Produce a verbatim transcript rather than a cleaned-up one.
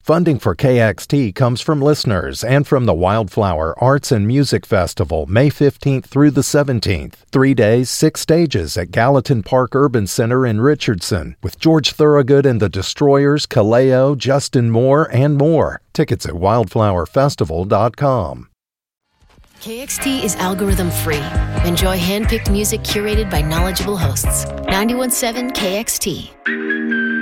Funding for K X T comes from listeners and from the Wildflower Arts and Music Festival, May fifteenth through the seventeenth. Three days, six stages at Gallatin Park Urban Center in Richardson, with George Thorogood and the Destroyers, Kaleo, Justin Moore, and more. Tickets at wildflower festival dot com. K X T is algorithm free. Enjoy hand-picked music curated by knowledgeable hosts. ninety-one point seven K X T.